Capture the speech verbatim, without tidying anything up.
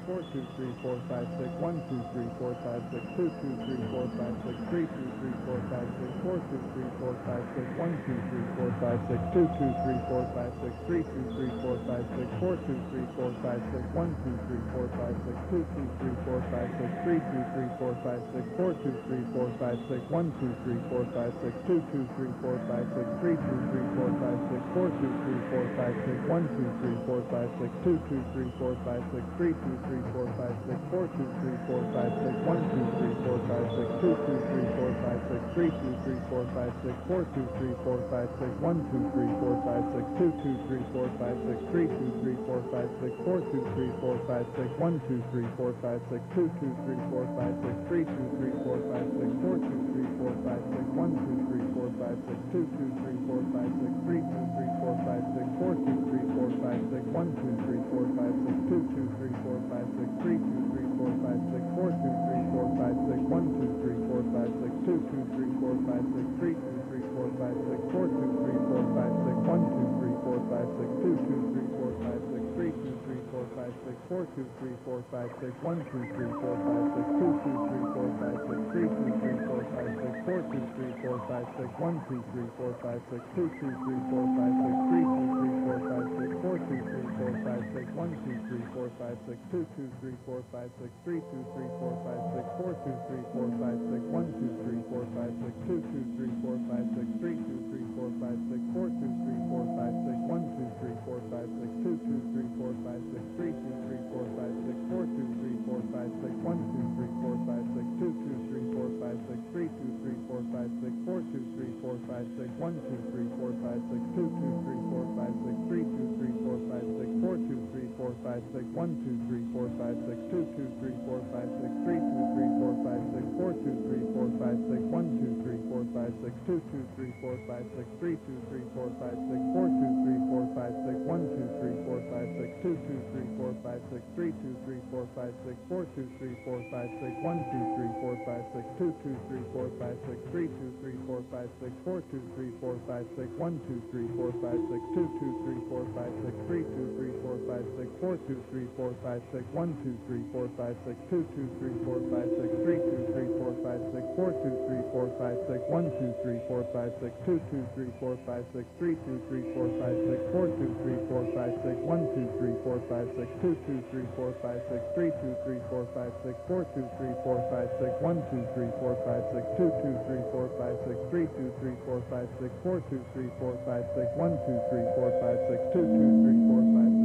four two three four five six one two three four five six two two three four five six three two three four five six four two three four five six one two three four five six two two three four five six three two three four five six four two three four five six one two three four five six two two three four five six three two three four five six four two three four five six one two three four five six two two three four five six three two three four five six four two three four five six one two three four five six two two three four five six three two three four five six four two three four five six one two three four five six two two three four five six three two three four five six four two three four five six one two three four five six two two three four five six three two three four five six four two three four five six one two three four five six two two three four five six three two three four five six four two three four five six one two three four five six two two three four five six three two three four five six four two three four five six one two three four five six two two three four five six three two three four five six four two three four five six one two three four five six two two three four five six three two three four five six four two three four five six one two three four five six two two three four five six three two three four five six four two three four five six one two three four five six two two three four five six three two three four five six four two three four five six one two three four five six two two three four five six three two three four five six four two three four five six one two three four five six two two three four five six three two three four five six four two three four five six one two three four five six two two three four five six three two three four five six four two three four five six one two three four five six two two three four five six three two three four five six four two three four five six one two three four five six two two three four five six three two three four five six four two three four five six one two three four five six two two three four five six three two three four five six four two three four five six one two three four five six two two three four five six three two three four five six four two three four five six one two three four five six two two three four five six three two three four five six four two three four five six one two three four five six two two three four five six three two three four five six four two three four five six one two three four five six two two three four five six three two three four five six four two three four five six one two three four five six two two three four five six three two three four five six four two three four five six one two three four five six two two three four five six three two three four five six four two three four five six one two three four five six two two three four five six three two three four five six four two three four five six one two three four five six two two three four five six three two three four five six four two three four five six one two three four five six two two three four five six three two three four five six four two three four five six one two three four five six two two three four five